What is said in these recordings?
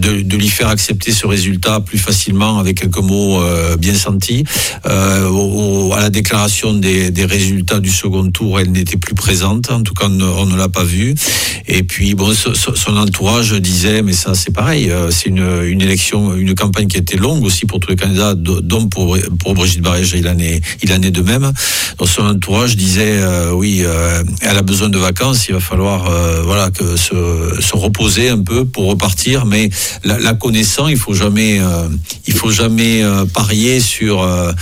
de lui faire accepter ce résultat plus facilement avec quelques mots bien sentis. À la déclaration des résultats du second tour, elle n'était plus présente. En tout cas, on ne l'a pas vue. Et puis, bon, son entourage disait, mais ça, c'est pareil. C'est une élection, une campagne qui a été longue aussi pour tous les candidats, dont pour Brigitte Barège, il en est de même. Donc, son entourage disait, oui, elle a besoin de vacances. Il va falloir, que se reposer un peu pour repartir. Mais la connaissant, il faut jamais parier sur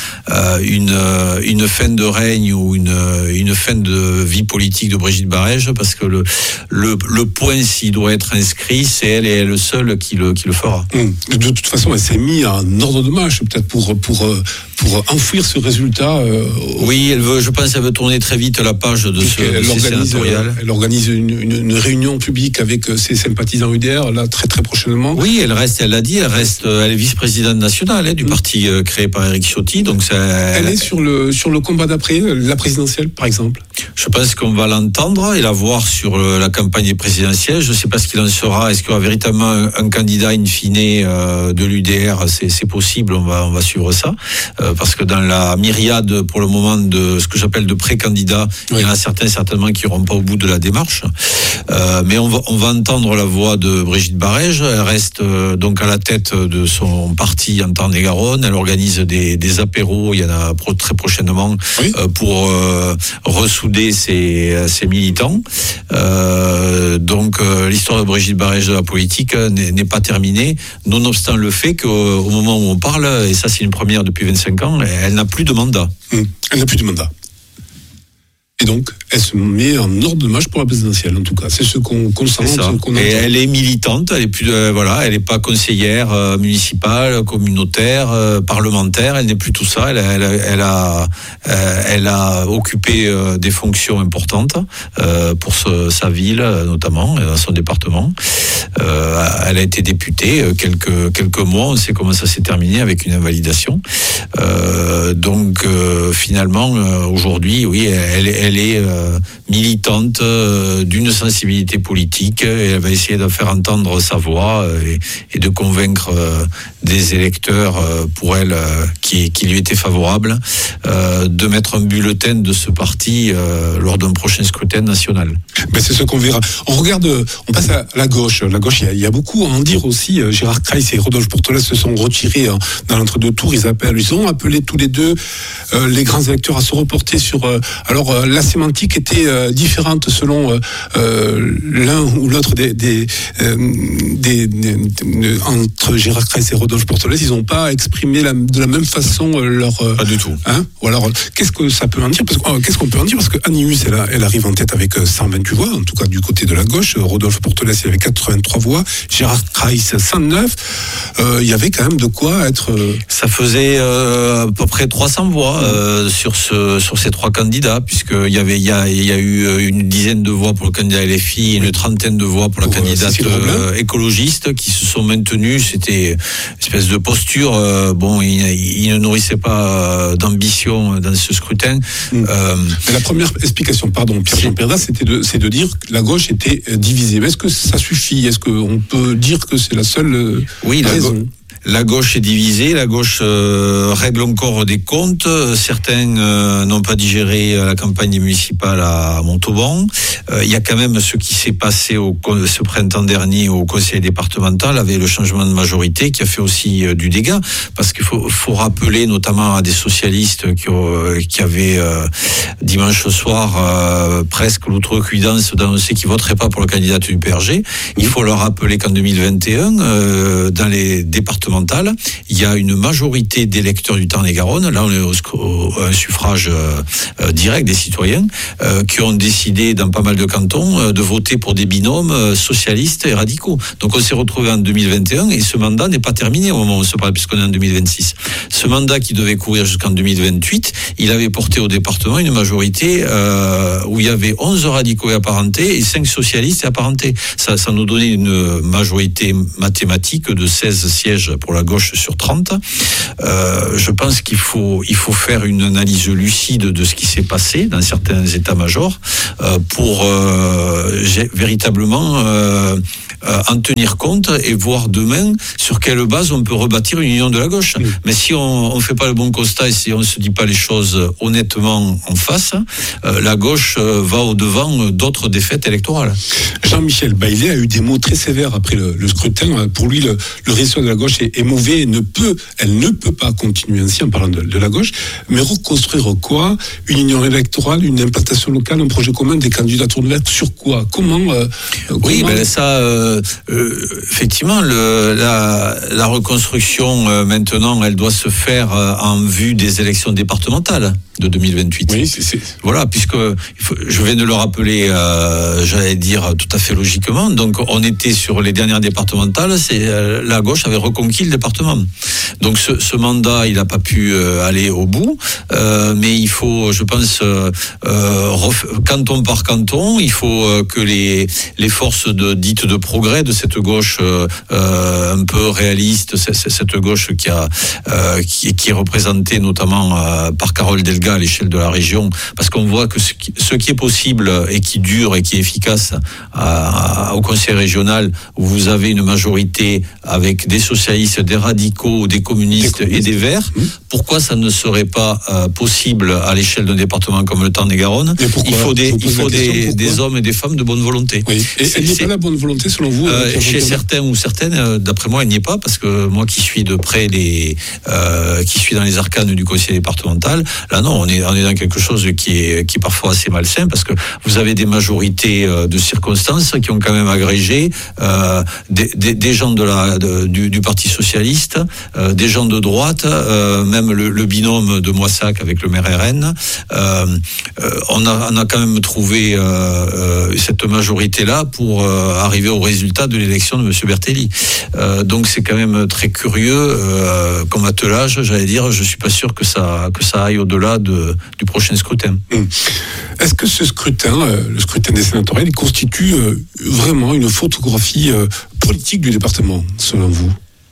une fin de règne ou une fin de vie politique de Brigitte Barège, parce que le point, s'il doit être inscrit, c'est elle et elle seule qui le fera. De toute façon, elle s'est mise en ordre de marche, peut-être pour enfouir ce résultat. Oui, je pense qu'elle veut tourner très vite la page de ce sénatorial. Elle organise une réunion publique avec ses sympathisants UDR, là, très très prochainement. Oui, elle est vice-présidente nationale du parti créé par Éric Ciotti. Donc elle est sur le combat d'après, la présidentielle, par exemple. Je pense qu'on va l'entendre et la voir sur la campagne présidentielle. Je ne sais pas ce qu'il en sera. Est-ce qu'il y aura véritablement un candidat in fine de l'UDR? C'est possible, on va suivre ça. Parce que dans la myriade, pour le moment, de ce que j'appelle de pré-candidats, il y en a certainement qui n'iront pas au bout de la démarche. Mais on va entendre la voix de Brigitte Barège. Elle reste donc à la tête de son parti en Tarn-et-Garonne. Elle organise des apéros, il y en a très prochainement, pour ressouder ses militants. Donc l'histoire de Brigitte Barège de la politique n'est pas terminée, nonobstant le fait qu'au moment où on parle, et ça c'est une première depuis 25 ans, elle n'a plus de mandat. Elle n'a plus de mandat. Et donc, elle se met en ordre de marche pour la présidentielle, en tout cas. C'est ce qu'on sent, ce qu'on entend. Et elle est militante, elle est plus, elle n'est pas conseillère municipale, communautaire, parlementaire. Elle n'est plus tout ça. Elle a occupé des fonctions importantes pour sa ville, notamment, son département. Elle a été députée quelques mois. On sait comment ça s'est terminé avec une invalidation. Donc, finalement, aujourd'hui, oui, elle est militante d'une sensibilité politique et elle va essayer de faire entendre sa voix et de convaincre des électeurs pour elle qui lui étaient favorables de mettre un bulletin de ce parti lors d'un prochain scrutin national. Ben c'est ce qu'on verra. On passe à la gauche. La gauche, il y a beaucoup à en dire aussi. Gérard Kreis et Rodolphe Portolès se sont retirés dans l'entre-deux tours. Ils ont appelé tous les deux les grands électeurs à se reporter sur... la sémantique était différente selon l'un ou l'autre entre Gérard Kreis et Rodolphe Portolès. Ils n'ont pas exprimé de la même façon leur... Pas du tout. Ou alors, qu'est-ce que ça peut en dire? Qu'est-ce qu'on peut en dire? Parce que Annie Hus, elle arrive en tête avec 128 voix, en tout cas du côté de la gauche. Rodolphe Portolès, il avait 83 voix. Gérard Kreis, 109. Il y avait quand même de quoi être... Ça faisait à peu près 300 voix sur ces trois candidats, puisqu'il y a eu une dizaine de voix pour le candidat LFI et une trentaine de voix pour la candidate écologiste qui se sont maintenues. C'était une espèce de posture. Il ne nourrissait pas d'ambition dans ce scrutin. La première explication, Pierre-Jean Perda, c'est de dire que la gauche était divisée. Mais est-ce que ça suffit? Est-ce qu'on peut dire que c'est la seule raison? La gauche est divisée, la gauche règle encore des comptes. Certains n'ont pas digéré la campagne municipale à Montauban. Il y a quand même ce qui s'est passé ce printemps dernier au conseil départemental avec le changement de majorité qui a fait aussi du dégât. Parce qu'il faut rappeler notamment à des socialistes qui avaient dimanche soir presque l'outrecuidance d'annoncer qu'ils voteraient pas pour le candidat du PRG. Il faut leur rappeler qu'en 2021, dans les départements, il y a une majorité d'électeurs du Tarn-et-Garonne, là on est au suffrage direct des citoyens, qui ont décidé dans pas mal de cantons de voter pour des binômes socialistes et radicaux. Donc on s'est retrouvé en 2021 et ce mandat n'est pas terminé au moment où on se parle, puisqu'on est en 2026. Ce mandat qui devait courir jusqu'en 2028, il avait porté au département une majorité où il y avait 11 radicaux et apparentés et 5 socialistes et apparentés. Ça nous donnait une majorité mathématique de 16 sièges pour la gauche sur 30. Je pense qu'il faut faire une analyse lucide de ce qui s'est passé dans certains états-majors pour véritablement en tenir compte et voir demain sur quelle base on peut rebâtir une union de la gauche. Mais si on ne fait pas le bon constat et si on ne se dit pas les choses honnêtement en face, la gauche va au-devant d'autres défaites électorales. Jean-Michel Baillet a eu des mots très sévères après le scrutin. Pour lui, le résultat de la gauche est mauvais et elle ne peut pas continuer ainsi en parlant de la gauche. Mais reconstruire quoi? Une union électorale, une implantation locale, un projet commun, des candidatures de lettres sur quoi? Comment Oui, ben ça, effectivement, la reconstruction maintenant, elle doit se faire en vue des élections départementales de 2028. Oui, c'est... Voilà, puisque je viens de le rappeler, j'allais dire tout à fait logiquement. Donc, on était sur les dernières départementales. La gauche avait reconquis le département. Donc, ce mandat, il n'a pas pu aller au bout. Mais il faut, je pense, canton par canton, il faut que les forces dites de progrès de cette gauche un peu réaliste, cette gauche qui est représentée notamment par Carole Delga à l'échelle de la région, parce qu'on voit que ce qui est possible et qui dure et qui est efficace au conseil régional, où vous avez une majorité avec des socialistes, des radicaux, des communistes et des verts, pourquoi ça ne serait pas possible à l'échelle d'un département comme le Tarn-et-Garonne? Il faut des hommes et des femmes de bonne volonté. Oui. Et il n'y a pas la bonne volonté selon vous chez certains ou certaines, d'après moi, il n'y est pas, parce que moi qui suis de près qui suis dans les arcanes du conseil départemental, là non, on est dans quelque chose qui est parfois assez malsain, parce que vous avez des majorités de circonstances qui ont quand même agrégé des gens du Parti socialiste, des gens de droite, même le binôme de Moissac avec le maire RN. On a quand même trouvé cette majorité-là pour arriver au résultat de l'élection de M. Bertelli. Donc c'est quand même très curieux comme attelage, j'allais dire. Je suis pas sûr que ça aille au-delà du prochain scrutin. Est-ce que ce scrutin, le scrutin des sénatoriales, constitue vraiment une photographie politique du département, selon vous?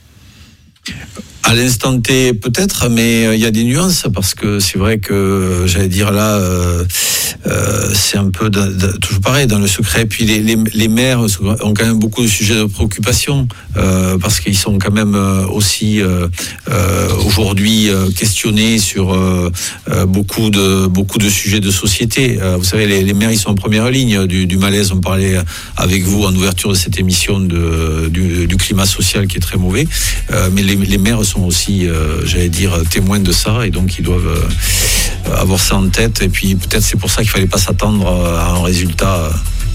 À l'instant T, peut-être, mais il y a des nuances, parce que c'est vrai que, j'allais dire là, c'est un peu toujours pareil, dans le secret. Puis les maires ont quand même beaucoup de sujets de préoccupation, parce qu'ils sont quand même aussi aujourd'hui questionnés sur beaucoup de sujets de société. Vous savez, les maires, ils sont en première ligne du malaise. On parlait avec vous en ouverture de cette émission du climat social qui est très mauvais, mais les maires sont aussi, j'allais dire, témoins de ça, et donc ils doivent avoir ça en tête. Et puis peut-être c'est pour ça qu'il fallait pas s'attendre à un résultat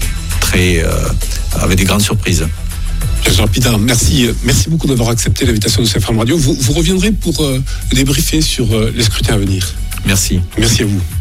avec des grandes surprises. Jean Pidard, merci beaucoup d'avoir accepté l'invitation de CFM Radio. Vous reviendrez pour débriefer sur les scrutins à venir. Merci. Merci à vous.